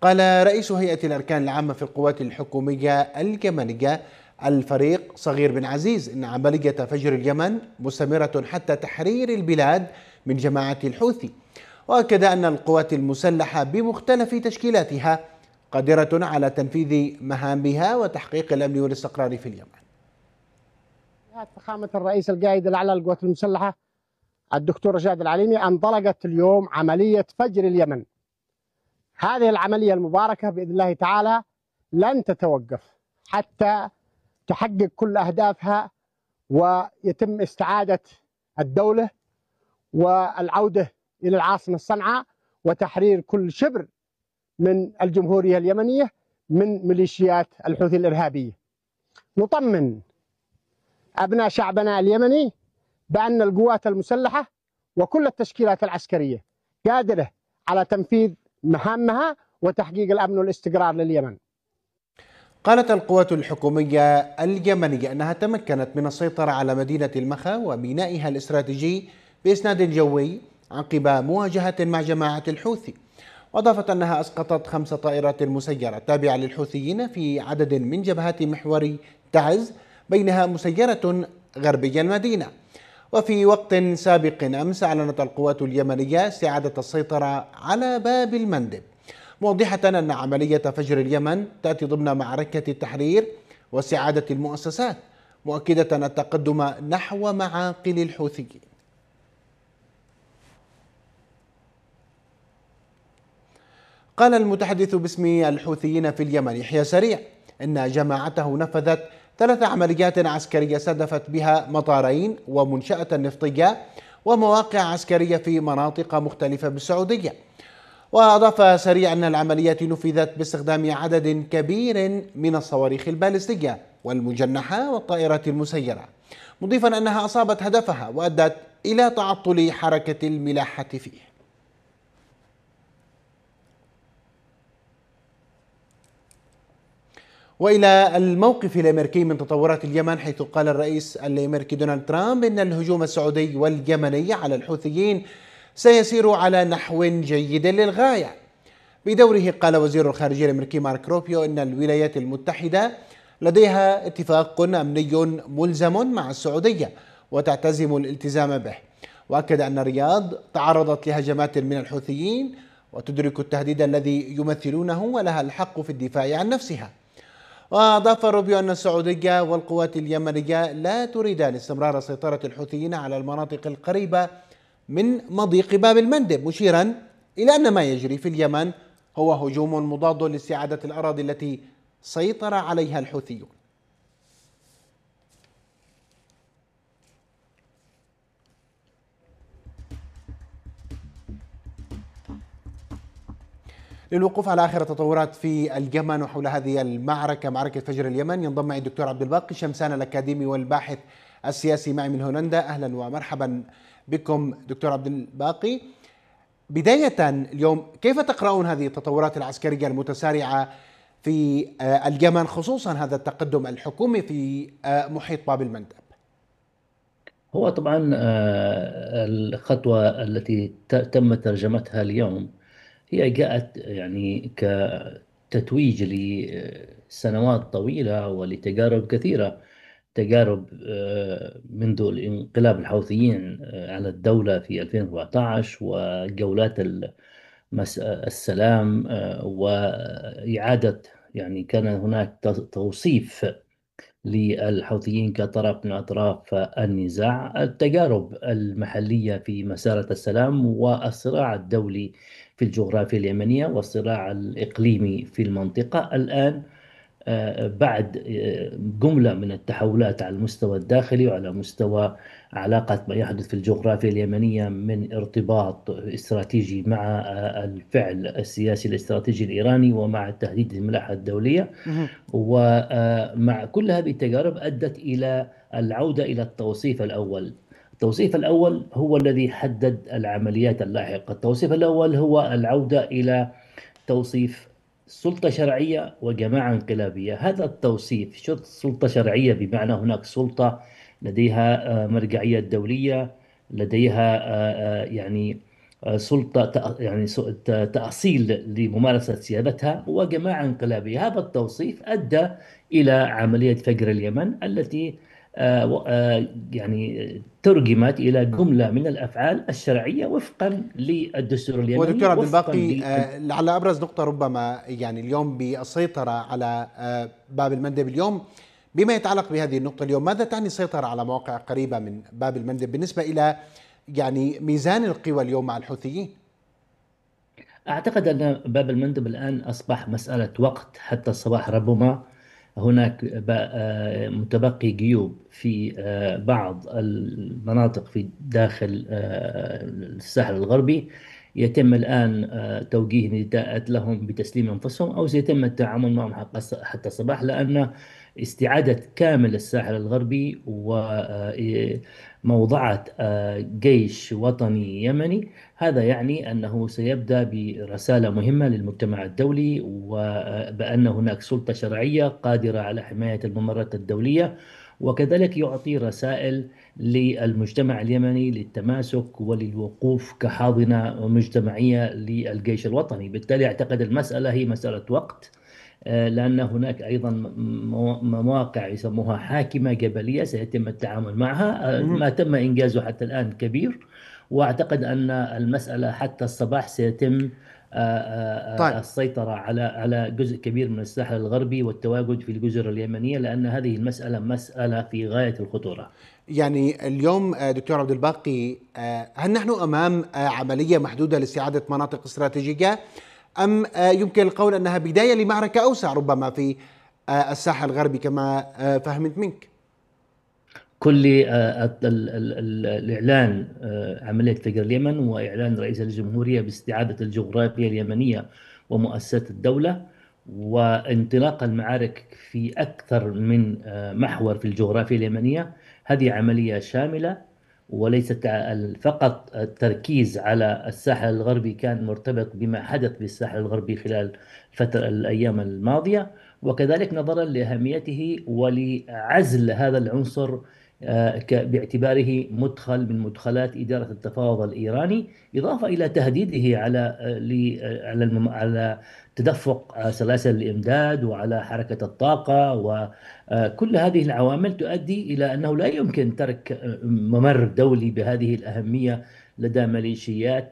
قال رئيس هيئة الأركان العامة في القوات الحكومية اليمنية الفريق صغير بن عزيز إن عملية فجر اليمن مستمرة حتى تحرير البلاد من جماعة الحوثي، وأكد أن القوات المسلحة بمختلف تشكيلاتها قادرة على تنفيذ مهامها وتحقيق الأمن والاستقرار في اليمن. فخامة الرئيس القائد الأعلى للقوات المسلحة الدكتور رشاد العليمي انطلقت اليوم عملية فجر اليمن. هذه العملية المباركة بإذن الله تعالى لن تتوقف حتى تحقق كل أهدافها ويتم استعادة الدولة والعودة إلى العاصمة صنعاء وتحرير كل شبر من الجمهورية اليمنية من ميليشيات الحوثي الإرهابية. نطمن أبناء شعبنا اليمني بأن القوات المسلحة وكل التشكيلات العسكرية قادرة على تنفيذ مهامها وتحقيق الأمن والاستقرار لليمن. قالت القوات الحكومية اليمنية أنها تمكنت من السيطرة على مدينة المخا ومينائها الاستراتيجي بإسناد جوي عقب مواجهة مع جماعة الحوثي، وأضافت أنها أسقطت 5 طائرات مسيرة تابعة للحوثيين في عدد من جبهات محور تعز، بينها مسيرة غربي المدينة. وفي وقت سابق أمس أعلنت القوات اليمنية استعادة السيطرة على باب المندب، موضحة أن عملية فجر اليمن تأتي ضمن معركة التحرير واستعادة المؤسسات، مؤكدة التقدم نحو معاقل الحوثيين. قال المتحدث باسم الحوثيين في اليمن يحيى سريع إن جماعته نفذت 3 عمليات عسكرية استهدفت بها مطارين ومنشأة نفطية ومواقع عسكرية في مناطق مختلفة بالسعودية. وأضاف سريع أن العمليات نفذت باستخدام عدد كبير من الصواريخ البالستية والمجنحة والطائرات المسيرة، مضيفا أنها أصابت هدفها وأدت إلى تعطل حركة الملاحة فيه. وإلى الموقف الأمريكي من تطورات اليمن، حيث قال الرئيس الأمريكي دونالد ترامب إن الهجوم السعودي واليمني على الحوثيين سيسير على نحو جيد للغاية. بدوره قال وزير الخارجية الأمريكي مارك روبيو إن الولايات المتحدة لديها اتفاق أمني ملزم مع السعودية وتعتزم الالتزام به، وأكد أن الرياض تعرضت لهجمات من الحوثيين وتدرك التهديد الذي يمثلونه ولها الحق في الدفاع عن نفسها. وأضاف روبيو أن السعودية والقوات اليمنية لا تريدان استمرار سيطرة الحوثيين على المناطق القريبة من مضيق باب المندب، مشيرا إلى أن ما يجري في اليمن هو هجوم مضاد لاستعادة الأراضي التي سيطر عليها الحوثيون. للوقوف على آخر التطورات في اليمن وحول هذه المعركة، معركة فجر اليمن، ينضم معي الدكتور عبد الباقي شمسان الأكاديمي والباحث السياسي معي من هولندا. أهلا ومرحبا بكم دكتور عبد الباقي. بداية اليوم، كيف تقرؤون هذه التطورات العسكرية المتسارعة في اليمن، خصوصا هذا التقدم الحكومي في محيط باب المندب؟ هو طبعا الخطوة التي تم ترجمتها اليوم هي جاءت يعني كتتويج لسنوات طويلة ولتجارب كثيرة، تجارب منذ الانقلاب الحوثيين على الدولة في 2014 وجولات السلام وإعادة، يعني كان هناك توصيف للحوثيين كطرف من أطراف النزاع، التجارب المحلية في مسارة السلام والصراع الدولي في الجغرافيا اليمنية والصراع الإقليمي في المنطقة. الآن بعد جملة من التحولات على المستوى الداخلي وعلى مستوى علاقة ما يحدث في الجغرافيا اليمنية من ارتباط استراتيجي مع الفعل السياسي الاستراتيجي الإيراني ومع تهديد الملاحة الدولية، ومع كل هذه التجارب أدت إلى العودة إلى التوصيف الأول. التوصيف الأول هو الذي حدد العمليات اللاحقة. التوصيف الأول هو العودة إلى توصيف سلطة شرعية وجماعة انقلابية. هذا التوصيف سلطة شرعية بمعنى هناك سلطة لديها مرجعية دولية، لديها يعني سلطة يعني تأصيل لممارسة سيادتها وجماعة انقلابية. هذا التوصيف أدى إلى عملية فجر اليمن التي يعني ترجمت إلى جملة من الأفعال الشرعية وفقا للدستور اليمني ودكتور عبد وفقا الباقي، لعل ابرز نقطه ربما يعني اليوم بالسيطره على باب المندب اليوم، بما يتعلق بهذه النقطه اليوم، ماذا تعني السيطره على مواقع قريبه من باب المندب بالنسبه الى يعني ميزان القوى اليوم مع الحوثيين؟ أعتقد أن باب المندب الآن أصبح مسألة وقت حتى الصباح. ربما هناك متبقي جيوب في بعض المناطق في داخل الساحل الغربي، يتم الآن توجيه نداءات لهم بتسليم أنفسهم، أو سيتم التعامل معهم حتى الصباح، لأن استعادة كامل الساحل الغربي وموضعة جيش وطني يمني، هذا يعني أنه سيبدأ برسالة مهمة للمجتمع الدولي، وبأن هناك سلطة شرعية قادرة على حماية الممرات الدولية، وكذلك يعطي رسائل للمجتمع اليمني للتماسك وللوقوف كحاضنة مجتمعية للجيش الوطني. بالتالي أعتقد المسألة هي مسألة وقت، لأن هناك أيضا مواقع يسموها حاكمة جبلية سيتم التعامل معها. مهم. ما تم إنجازه حتى الآن كبير، وأعتقد أن المسألة حتى الصباح سيتم طيب، السيطرة على جزء كبير من الساحل الغربي والتواجد في الجزر اليمنية، لأن هذه المسألة مسألة في غاية الخطورة. يعني اليوم دكتور عبد الباقي، هل نحن امام عمليه محدوده لاستعاده مناطق استراتيجيه، ام يمكن القول انها بدايه لمعركه اوسع ربما في الساحل الغربي كما فهمت منك؟ كل الإعلان عملية فجر اليمن وإعلان رئيس الجمهورية باستعادة الجغرافيا اليمنية ومؤسسات الدولة وانطلاق المعارك في أكثر من محور في الجغرافيا اليمنية، هذه عملية شاملة وليست فقط التركيز على الساحل الغربي، كان مرتبط بما حدث بالساحل الغربي خلال الأيام الماضية، وكذلك نظرا لأهميته ولعزل هذا العنصر باعتباره مدخل من مدخلات إدارة التفاوض الإيراني، إضافة إلى تهديده على تدفق سلاسل الإمداد وعلى حركة الطاقة، وكل هذه العوامل تؤدي إلى أنه لا يمكن ترك ممر دولي بهذه الأهمية لدى ميليشيات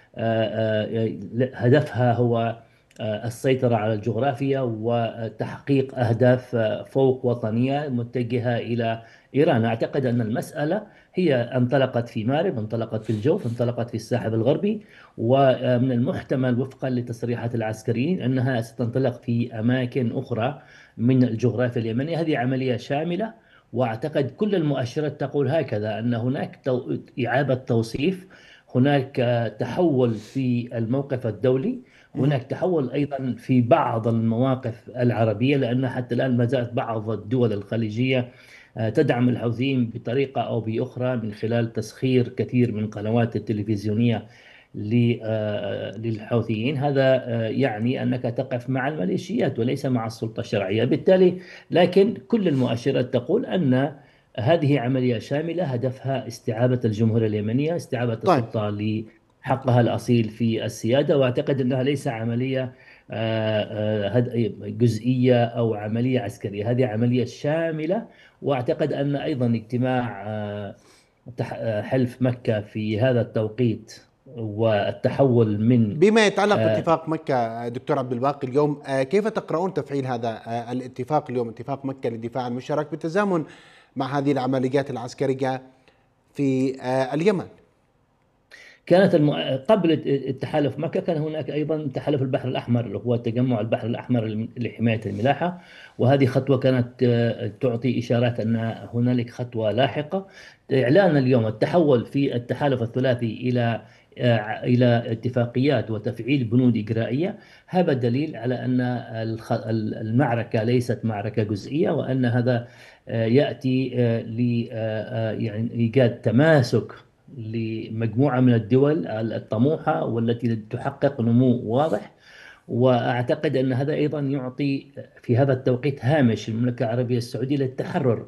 هدفها هو السيطرة على الجغرافيا وتحقيق أهداف فوق وطنية متجهة إلى إيران. أعتقد أن المسألة هي انطلقت في مارب، انطلقت في الجوف، انطلقت في الساحل الغربي، ومن المحتمل وفقا لتصريحات العسكريين أنها ستنطلق في أماكن أخرى من الجغرافيا اليمنية. هذه عملية شاملة، وأعتقد كل المؤشرات تقول هكذا، أن هناك إعادة توصيف، هناك تحول في الموقف الدولي، مهم. هناك تحول أيضا في بعض المواقف العربية، لأن حتى الآن ما زالت بعض الدول الخليجية تدعم الحوثيين بطريقة أو بأخرى من خلال تسخير كثير من القنوات التلفزيونية للحوثيين. هذا يعني أنك تقف مع الميليشيات وليس مع السلطة الشرعية. بالتالي لكن كل المؤشرات تقول أن هذه عملية شاملة هدفها استعادة الجمهورية اليمنية، استعادة طيب، السلطة لحقها الأصيل في السيادة. وأعتقد أنها ليس عملية جزئية أو عملية عسكرية، هذه عملية شاملة. وأعتقد أن أيضا اجتماع حلف مكة في هذا التوقيت والتحول من بما يتعلق باتفاق مكة دكتور عبد الباقي اليوم، كيف تقرؤون تفعيل هذا الاتفاق اليوم، اتفاق مكة للدفاع المشترك بالتزامن مع هذه العمليات العسكرية في اليمن؟ كانت قبل التحالف مكة كان هناك أيضا تحالف البحر الأحمر، اللي هو تجمع البحر الأحمر لحماية الملاحة، وهذه خطوة كانت تعطي إشارات أن هنالك خطوة لاحقة. إعلان اليوم التحول في التحالف الثلاثي إلى اتفاقيات وتفعيل بنود إجرائية، هذا دليل على أن المعركة ليست معركة جزئية، وأن هذا يأتي يعني إيجاد تماسك لمجموعة من الدول الطموحة والتي تحقق نمو واضح. وأعتقد أن هذا أيضا يعطي في هذا التوقيت هامش المملكة العربية السعودية للتحرر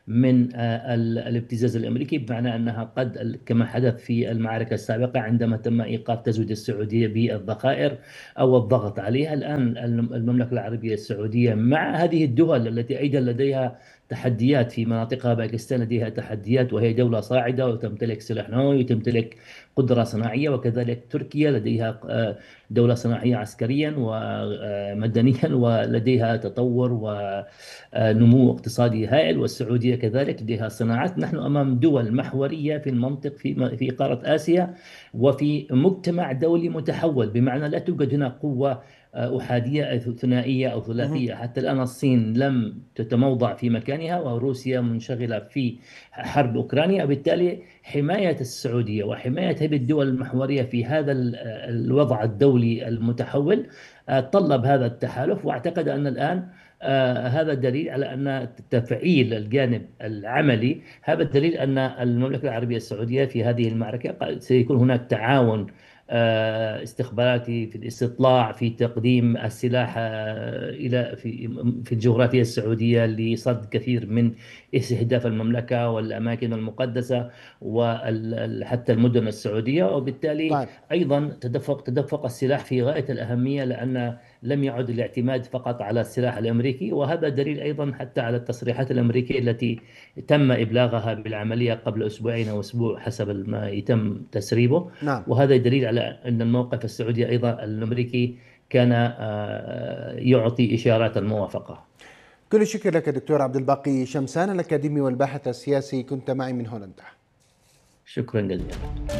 من الابتزاز الأمريكي، بمعنى أنها قد كما حدث في المعركة السابقة عندما تم إيقاف تزويد السعودية بالذخائر أو الضغط عليها. الآن المملكة العربية السعودية مع هذه الدول التي أيضا لديها تحديات في مناطقها، باكستان لديها تحديات وهي دولة صاعدة وتمتلك سلاح نووي وتمتلك قدرة صناعية، وكذلك تركيا لديها دولة صناعية عسكريا ومدنيا ولديها تطور ونمو اقتصادي هائل، والسعودية كذلك لديها صناعات. نحن أمام دول محورية في المنطق في قارة آسيا وفي مجتمع دولي متحول، بمعنى لا توجد هنا قوة أحادية أو ثنائية أو ثلاثية. حتى الآن الصين لم تتموضع في مكانها وروسيا منشغلة في حرب أوكرانيا، وبالتالي حماية السعودية وحماية هذه الدول المحورية في هذا الوضع الدولي المتحول طلب هذا التحالف. واعتقد أن الآن هذا دليل على أن تفعيل الجانب العملي، هذا دليل أن المملكة العربية السعودية في هذه المعركة سيكون هناك تعاون استخباراتي في الاستطلاع، في تقديم السلاح إلى في الجغرافيا السعودية لصد كثير من استهداف المملكة والأماكن المقدسة وحتى المدن السعودية. وبالتالي طيب. أيضا تدفق السلاح في غاية الأهمية، لأن لم يعد الاعتماد فقط على السلاح الأمريكي، وهذا دليل أيضا حتى على التصريحات الأمريكية التي تم إبلاغها بالعملية قبل أسبوعين أو أسبوع حسب ما يتم تسريبه. نعم. وهذا دليل على أن الموقف السعودي أيضا الأمريكي كان يعطي إشارات الموافقة. كل الشكر لك دكتور عبد الباقي شمسان الأكاديمي والباحث السياسي، كنت معي من هولندا. شكرا جزيلا.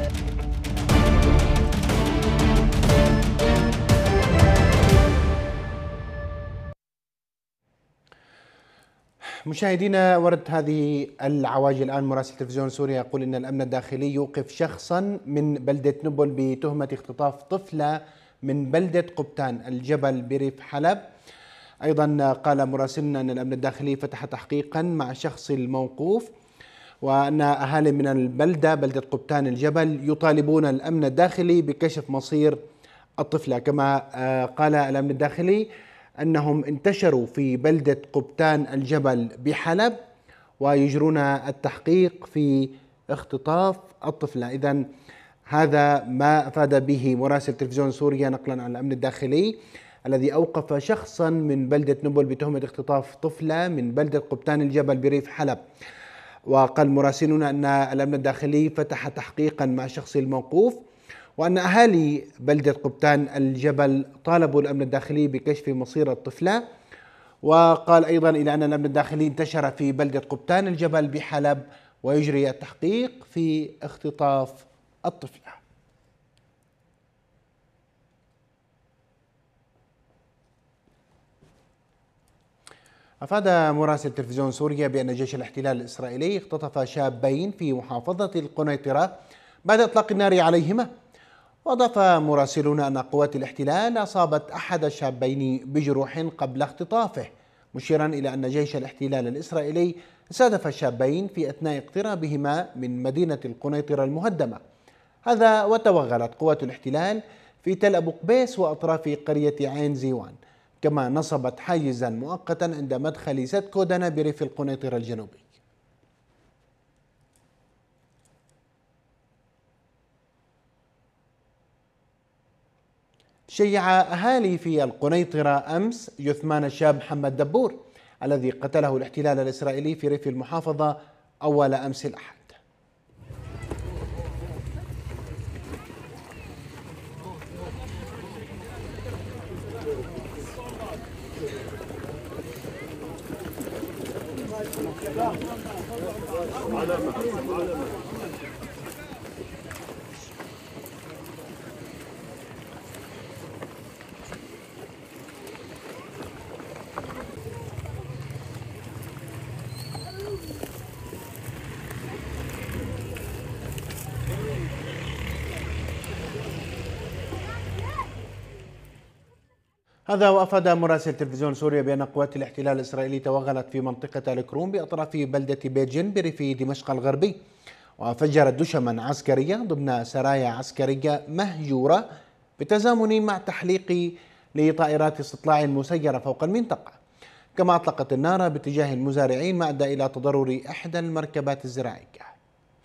مشاهدينا، ورد هذه العواجل الآن. مراسل تلفزيون سوريا يقول إن الأمن الداخلي يوقف شخصا من بلدة نبل بتهمة اختطاف طفلة من بلدة قبتان الجبل بريف حلب. أيضا قال مراسلنا أن الأمن الداخلي فتح تحقيقا مع شخص الموقوف، وأن أهالي من بلدة قبتان الجبل يطالبون الأمن الداخلي بكشف مصير الطفلة. كما قال الأمن الداخلي أنهم انتشروا في بلدة قبتان الجبل بحلب ويجرون التحقيق في اختطاف الطفلة. إذن هذا ما أفاد به مراسل تلفزيون سوريا نقلا عن الأمن الداخلي الذي أوقف شخصا من بلدة نبل بتهمة اختطاف طفلة من بلدة قبتان الجبل بريف حلب. وقال مراسلون أن الأمن الداخلي فتح تحقيقا مع شخص الموقوف، وأن أهالي بلدة قبتان الجبل طالبوا الأمن الداخلي بكشف مصير الطفلة. وقال أيضا إلى أن الأمن الداخلي انتشر في بلدة قبتان الجبل بحلب ويجري التحقيق في اختطاف الطفلة. أفاد مراسل تلفزيون سوريا بأن جيش الاحتلال الإسرائيلي اختطف شابين في محافظة القنيطرة بعد إطلاق النار عليهما. وأضاف مراسلون أن قوات الاحتلال أصابت أحد الشابين بجروح قبل اختطافه، مشيرا إلى أن جيش الاحتلال الإسرائيلي استهدف الشابين في أثناء اقترابهما من مدينة القنيطرة المهدمة. هذا وتوغلت قوات الاحتلال في تل أبو قبيس وأطراف قرية عين زيوان، كما نصبت حاجزا مؤقتا عند مدخل سد كودنا بريف القنيطرة الجنوبي. شيع أهالي في القنيطرة أمس جثمان الشاب محمد دبور الذي قتله الاحتلال الإسرائيلي في ريف المحافظة أول أمس الأحد. هذا وأفاد مراسل تلفزيون سوريا بأن قوات الاحتلال الإسرائيلي توغلت في منطقة الكروم بأطراف بلدة بيجن بريف دمشق الغربي، وفجرت دشما عسكرية ضمن سرايا عسكرية مهجورة بالتزامن مع تحليق لطائرات استطلاع مسيرة فوق المنطقة. كما أطلقت النار باتجاه المزارعين ما أدى إلى تضرر إحدى المركبات الزراعية.